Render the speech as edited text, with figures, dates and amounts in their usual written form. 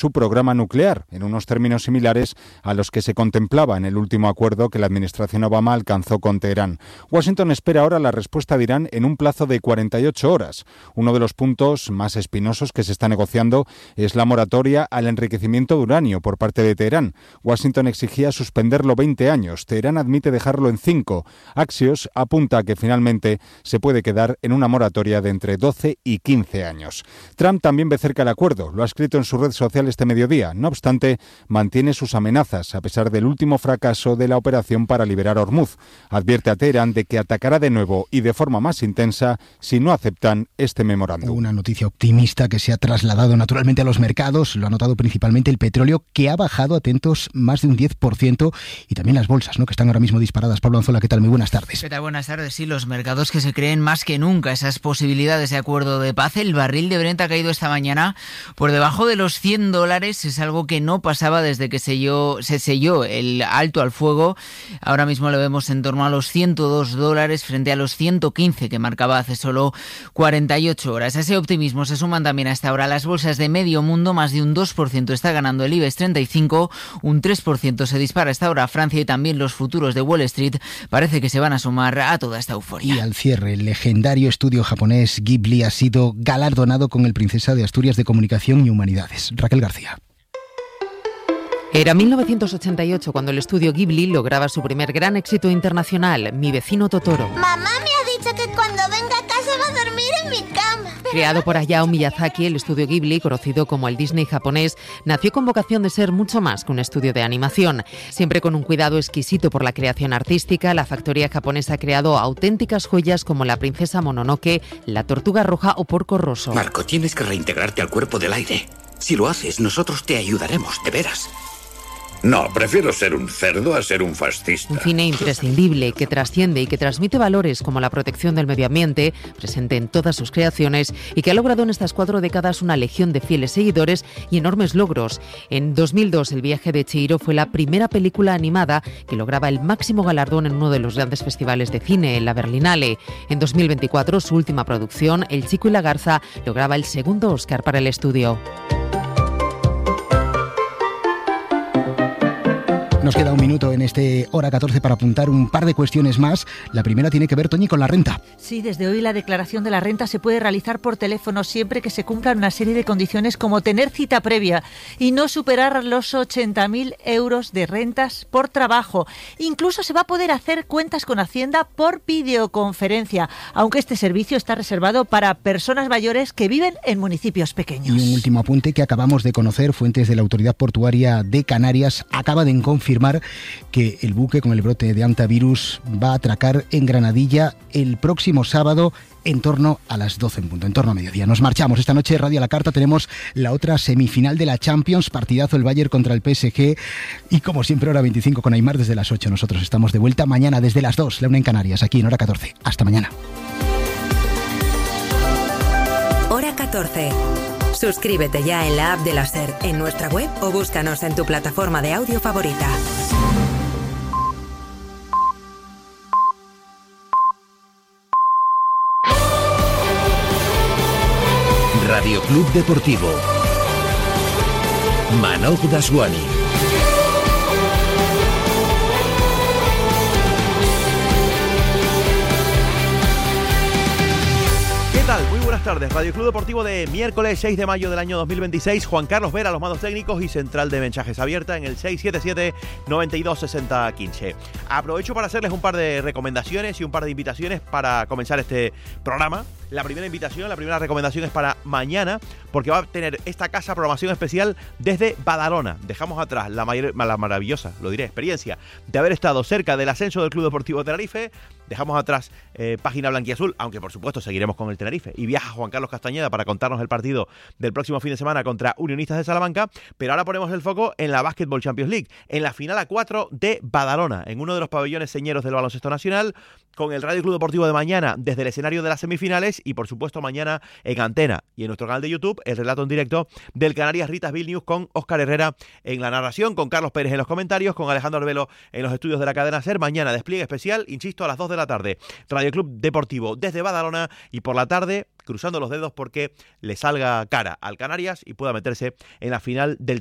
su programa nuclear, en unos términos similares a los que se contemplaba en el último acuerdo que la administración Obama alcanzó con Teherán. Washington espera ahora la respuesta de Irán en un plazo de 48 horas. Uno de los puntos más espinosos que se está negociando es la moratoria al enriquecimiento de uranio por parte de Teherán. Washington exigía suspenderlo 20 años. Teherán admite dejarlo en 5. Axios apunta a que finalmente se puede quedar en una moratoria de entre 12 y 15 años. Trump también ve cerca el acuerdo. Lo ha escrito en su red social este mediodía. No obstante, mantiene sus amenazas a pesar del último fracaso de la operación para liberar Hormuz. Advierte a Teherán de que atacará de nuevo y de forma más intensa si no aceptan este memorándum. Una noticia optimista que se ha trasladado naturalmente a los mercados. Lo ha notado principalmente el petróleo, que ha bajado, atentos, más de un 10%, y también las bolsas, ¿no?, que están ahora mismo disparadas. Pablo Anzola, ¿qué tal? Muy buenas tardes. ¿Qué tal? Buenas tardes. Sí, los mercados que se creen más que nunca esas posibilidades de acuerdo de paz. El barril de Brent ha caído esta mañana por debajo de los $100. Es algo que no pasaba desde que se selló el alto al fuego. Ahora mismo lo vemos en torno a los $102 frente a los 115 que marcaba hace solo 48 horas. A ese optimismo se suman también hasta ahora las bolsas de medio mundo. Más de un 2% está ganando el IBEX 35, un 3% se dispara hasta ahora Francia, y también los futuros de Wall Street parece que se van a sumar a toda esta euforia. Y al cierre, el legendario estudio japonés Ghibli ha sido galardonado con el Princesa de Asturias de Comunicación y Humanidades. Raquel García. Era 1988 cuando el estudio Ghibli lograba su primer gran éxito internacional, Mi vecino Totoro. Mamá me ha dicho que cuando venga a casa va a dormir en mi cama. Creado por Hayao Miyazaki, el estudio Ghibli, conocido como el Disney japonés, nació con vocación de ser mucho más que un estudio de animación. Siempre con un cuidado exquisito por la creación artística, la factoría japonesa ha creado auténticas joyas como La princesa Mononoke, La tortuga roja o Porco Rosso. Marco, tienes que reintegrarte al cuerpo del aire. Si lo haces, nosotros te ayudaremos, de veras. No, prefiero ser un cerdo a ser un fascista. Un cine imprescindible que trasciende y que transmite valores como la protección del medio ambiente, presente en todas sus creaciones, y que ha logrado en estas 4 décadas una legión de fieles seguidores y enormes logros. En 2002, El viaje de Chihiro fue la primera película animada que lograba el máximo galardón en uno de los grandes festivales de cine, en la Berlinale. En 2024, su última producción, El chico y la garza, lograba el segundo Oscar para el estudio. Nos queda un minuto en este hora 14 para apuntar un par de cuestiones más. La primera tiene que ver, Toñi, con la renta. Sí, desde hoy la declaración de la renta se puede realizar por teléfono siempre que se cumplan una serie de condiciones como tener cita previa y no superar los 80.000 euros de rentas por trabajo. Incluso se va a poder hacer cuentas con Hacienda por videoconferencia, aunque este servicio está reservado para personas mayores que viven en municipios pequeños. Y un último apunte que acabamos de conocer, fuentes de la Autoridad Portuaria de Canarias acaban de confirmar que el buque con el brote de hantavirus va a atracar en Granadilla el próximo sábado en torno a las 12 en punto, en torno a mediodía. Nos marchamos. Esta noche, Radio a la Carta, tenemos la otra semifinal de la Champions, partidazo el Bayern contra el PSG, y como siempre, hora 25 con Aimar desde las 8. Nosotros estamos de vuelta mañana desde las 2, la 1 en Canarias, aquí en hora 14. Hasta mañana. Hora 14. Suscríbete ya en la app de la SER, en nuestra web o búscanos en tu plataforma de audio favorita. Radio Club Deportivo. Manoj Daswani. Muy buenas tardes, Radio Club Deportivo de miércoles 6 de mayo del año 2026. Juan Carlos Vera, los mandos técnicos, y central de mensajes abierta en el 677-926015. Aprovecho para hacerles un par de recomendaciones y un par de invitaciones para comenzar este programa. La primera invitación, la primera recomendación es para mañana, porque va a tener esta casa programación especial desde Badalona. Dejamos atrás la maravillosa, lo diré, experiencia de haber estado cerca del ascenso del Club Deportivo Tenerife. Dejamos atrás página blanquiazul, aunque por supuesto seguiremos con el Tenerife. Y viaja Juan Carlos Castañeda para contarnos el partido del próximo fin de semana contra Unionistas de Salamanca. Pero ahora ponemos el foco en la Basketball Champions League, en la final a 4 de Badalona, en uno de los pabellones señeros del baloncesto nacional, con el Radio Club Deportivo de mañana desde el escenario de las semifinales y por supuesto mañana en Antena y en nuestro canal de YouTube el relato en directo del Canarias Ritas Vilnius con Óscar Herrera en la narración, con Carlos Pérez en los comentarios, con Alejandro Arbelo en los estudios de la cadena SER. Mañana despliegue especial, insisto, a las 2 de la tarde. Radio Club Deportivo desde Badalona y por la tarde cruzando los dedos porque le salga cara al Canarias y pueda meterse en la final del